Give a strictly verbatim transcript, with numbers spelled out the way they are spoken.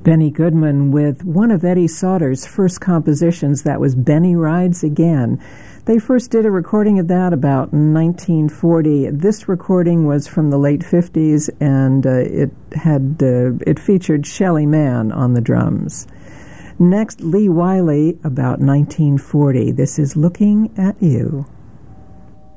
Benny Goodman with one of Eddie Sauter's first compositions. That was Benny Rides Again. They first did a recording of that about nineteen forty. This recording was from the late fifties, and uh, it had uh, it featured Shelly Manne on the drums. Next, Lee Wiley, about nineteen forty. This is Looking at You.